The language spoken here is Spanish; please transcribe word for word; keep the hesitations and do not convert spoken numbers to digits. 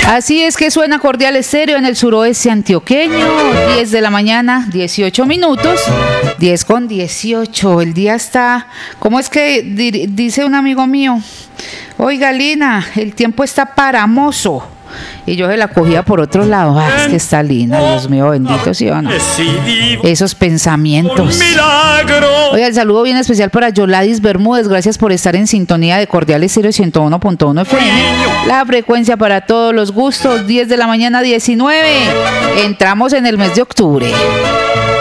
Así es que suena Cordial Estéreo en el suroeste antioqueño, diez de la mañana, dieciocho minutos, diez con dieciocho. El día está, ¿cómo es que di- dice un amigo mío? Oiga, Lina, el tiempo está paramoso. Y yo se la cogía por otro lado. Ah, es que está linda, Dios mío, bendito, ¿sí o no? Esos pensamientos. Oiga, el saludo bien especial para Yoladis Bermúdez. Gracias por estar en sintonía de Cordial Estéreo ciento uno punto uno F M. La frecuencia para todos los gustos, diez de la mañana, diecinueve. Entramos en el mes de octubre.